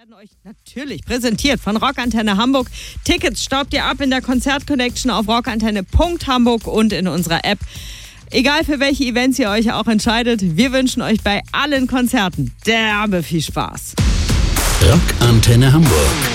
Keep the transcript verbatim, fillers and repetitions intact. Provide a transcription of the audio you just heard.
werden euch natürlich präsentiert von Rockantenne Hamburg. Tickets staubt ihr ab in der Konzert-Connection auf rockantenne Punkt hamburg und in unserer App. Egal für welche Events ihr euch auch entscheidet, wir wünschen euch bei allen Konzerten derbe viel Spaß. Rockantenne Hamburg.